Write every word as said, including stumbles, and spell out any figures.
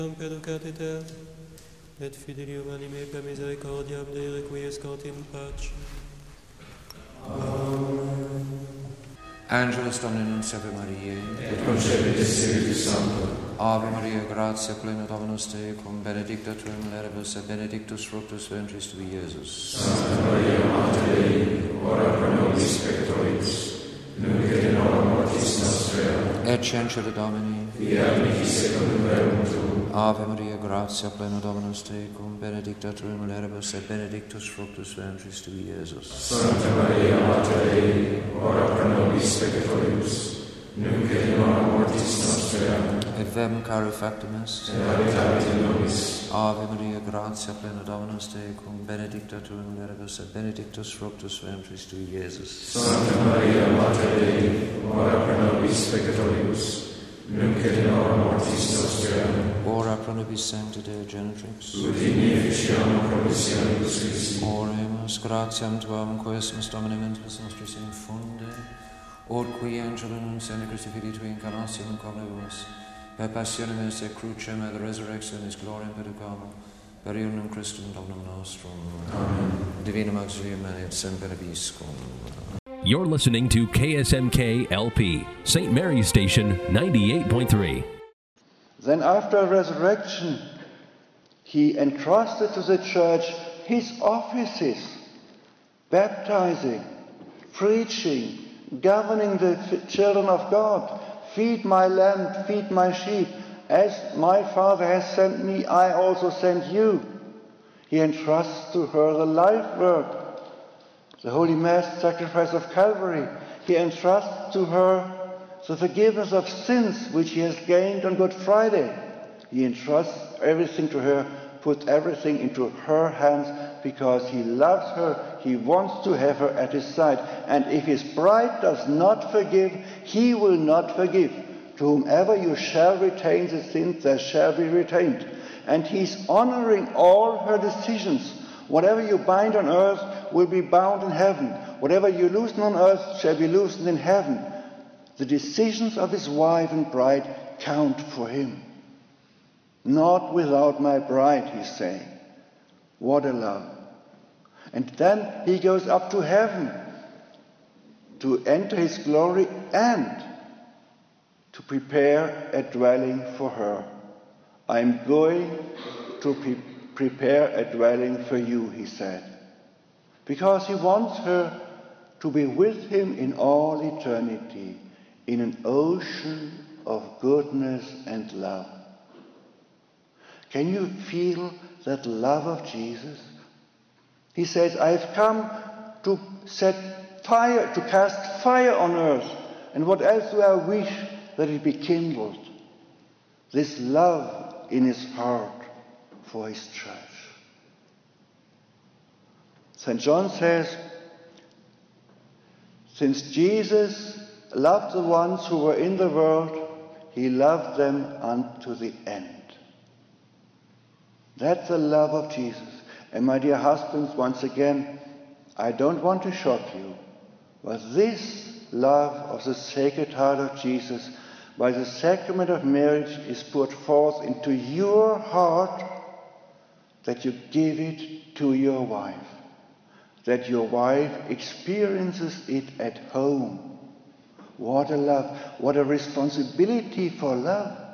Peducatiter, et fidelium anime per misericordiam Dei requiescat in pace. Amen. Angelus Domini Nunciavi Mariae, Et concepit Spiritus Sancto. Ave Maria, gratia plena Dominus tecum, benedicta tu in mulieribus, et benedictus fructus ventris tui, Iesus. Santa Maria, Mater Dei, ora pro nobis peccatoribus, nunc et in hora mortis nostrae. Et censure Domini, Via mihi secundum verum tuum. Ave Maria, gratia plena Dominus tecum, benedicta tu in mulieribus, et benedictus fructus ventris tui, Iesus. Santa Maria, Mater Dei, ora pro nobis peccatoribus, nunc et in hora mortis nostrae. Et vem caro factum est, Et habitabit in nobis. Ave Maria, gratia plena Dominus tecum, benedicta tu in mulieribus, et benedictus fructus ventris tui, Iesus. Santa Maria, Mater Dei, ora pro nobis peccatoribus, nunc et in hora mortis nostrae. Ora pro nobis sancti Deo Genitrix. Ut in efficiamur promissionibus Christi. Oremus, gratiam tuam, quiesmus Domini mentibus nostris infunde, ut qui angelo nunciandi Christi Filii Tui incarnatione conebus, per passionem et crucem et resurrectionis gloriam perducamo, per ionum Christum Dominum nostrum. Amen. Divinum auxilium et semper viscum. You're listening to K S M K L P, Saint Mary's Station ninety-eight point three. Then after resurrection, he entrusted to the church his offices, baptizing, preaching, governing the f- children of God. Feed my lamb, feed my sheep. As my Father has sent me, I also send you. He entrusts to her the life work, the Holy Mass sacrifice of Calvary. He entrusts to her the forgiveness of sins which he has gained on Good Friday. He entrusts everything to her, puts everything into her hands because he loves her. He wants to have her at his side. And if his bride does not forgive, he will not forgive. To whomever you shall retain the sins, there shall be retained. And he's honoring all her decisions. Whatever you bind on earth will be bound in heaven. Whatever you loosen on earth shall be loosened in heaven. The decisions of his wife and bride count for him. Not without my bride, he's saying. What a love. And then he goes up to heaven to enter his glory and to prepare a dwelling for her. I'm going to pre- prepare a dwelling for you, he said. Because he wants her to be with him in all eternity, in an ocean of goodness and love. Can you feel that love of Jesus? He says, I've come to set fire, to cast fire on earth. And what else do I wish? That it be kindled. This love in his heart for his church. Saint John says, since Jesus loved the ones who were in the world, he loved them unto the end. That's the love of Jesus. And my dear husbands, once again, I don't want to shock you, but this love of the Sacred Heart of Jesus by the sacrament of marriage is put forth into your heart, that you give it to your wife, that your wife experiences it at home. What a love, what a responsibility for love.